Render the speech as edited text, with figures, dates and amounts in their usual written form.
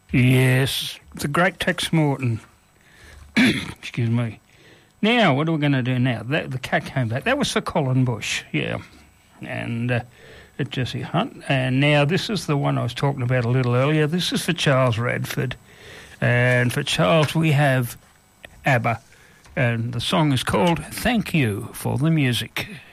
Yes, the great Tex Morton. Excuse me. Now, what are we going to do now? The cat came back. That was for Colin Bush, yeah. And Jesse Hunt. And now this is the one I was talking about a little earlier. This is for Charles Radford. And for Charles, we have ABBA. And the song is called Thank You for the Music.